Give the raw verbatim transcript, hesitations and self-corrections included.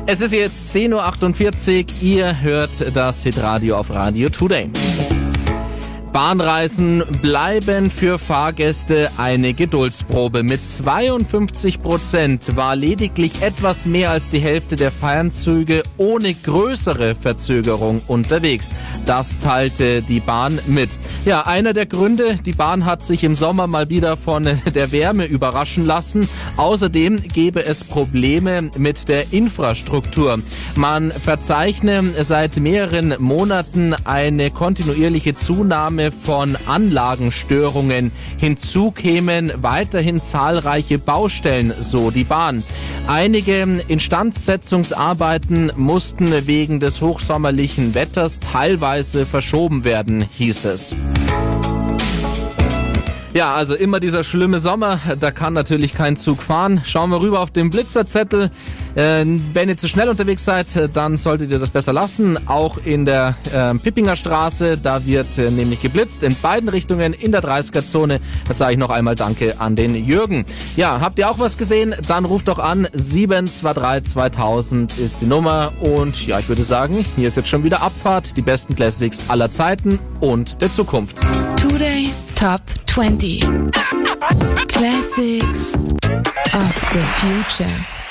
Es ist jetzt zehn Uhr achtundvierzig, ihr hört das Hitradio auf Radio Today. Bahnreisen bleiben für Fahrgäste eine Geduldsprobe. Mit zweiundfünfzig Prozent war lediglich etwas mehr als die Hälfte der Fernzüge ohne größere Verzögerung unterwegs. Das teilte die Bahn mit. Ja, einer der Gründe, die Bahn hat sich im Sommer mal wieder von der Wärme überraschen lassen. Außerdem gäbe es Probleme mit der Infrastruktur. Man verzeichne seit mehreren Monaten eine kontinuierliche Zunahme von Anlagenstörungen. Hinzu kämen weiterhin zahlreiche Baustellen, so die Bahn. Einige Instandsetzungsarbeiten mussten wegen des hochsommerlichen Wetters teilweise verschoben werden, hieß es. Ja, also immer dieser schlimme Sommer, da kann natürlich kein Zug fahren. Schauen wir rüber auf den Blitzerzettel. Äh, wenn ihr zu schnell unterwegs seid, dann solltet ihr das besser lassen. Auch in der äh, Pippinger Straße, da wird äh, nämlich geblitzt in beiden Richtungen in der dreißiger-Zone. Das sage ich noch einmal Danke an den Jürgen. Ja, habt ihr auch was gesehen? Dann ruft doch an. sieben zwei drei zweitausend ist die Nummer. Und ja, ich würde sagen, hier ist jetzt schon wieder Abfahrt. Die besten Classics aller Zeiten und der Zukunft. Today Top twenty Classics of the Future.